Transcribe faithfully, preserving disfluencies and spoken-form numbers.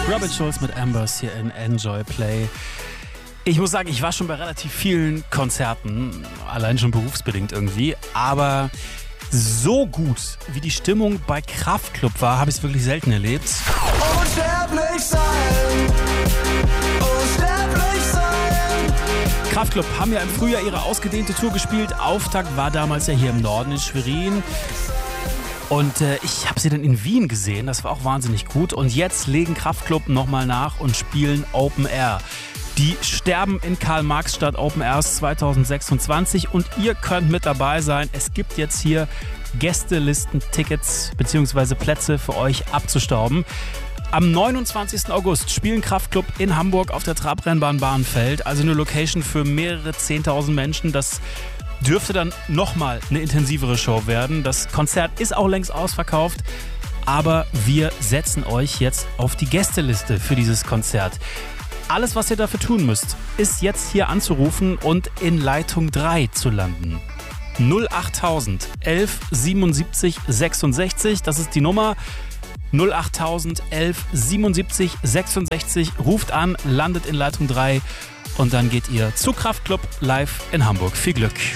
Robin Schulz mit Ambers hier in Enjoy Play. Ich muss sagen, ich war schon bei relativ vielen Konzerten, allein schon berufsbedingt irgendwie, aber so gut, wie die Stimmung bei Kraftklub war, habe ich es wirklich selten erlebt. Unsterblich sein, unsterblich sein. Kraftklub haben ja im Frühjahr ihre ausgedehnte Tour gespielt. Auftakt war damals ja hier im Norden in Schwerin. Und äh, ich habe sie dann in Wien gesehen, das war auch wahnsinnig gut. Und jetzt legen Kraftklub nochmal nach und spielen Open Air. Die sterben in Karl-Marx-Stadt Open Airs zwanzig sechsundzwanzig und ihr könnt mit dabei sein. Es gibt jetzt hier Gästelisten-Tickets bzw. Plätze für euch abzustauben. Am neunundzwanzigsten August spielen Kraftklub in Hamburg auf der Trabrennbahn Bahnfeld. Also eine Location für mehrere zehntausend Menschen. Das dürfte dann nochmal eine intensivere Show werden. Das Konzert ist auch längst ausverkauft. Aber wir setzen euch jetzt auf die Gästeliste für dieses Konzert. Alles, was ihr dafür tun müsst, ist jetzt hier anzurufen und in Leitung drei zu landen. null achttausend elf siebenundsiebzig sechsundsechzig, das ist die Nummer. null achttausend elf siebenundsiebzig sechsundsechzig, ruft an, landet in Leitung drei und dann geht ihr zu Kraftklub live in Hamburg. Viel Glück!